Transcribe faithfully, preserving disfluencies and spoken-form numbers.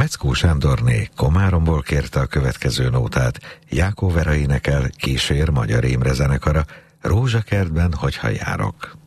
Meckó Sándorné Komáromból kérte a következő nótát, Jákó Vera énekel Kísér Magyar Imre zenekara, Rózsakertben, hogyha járok.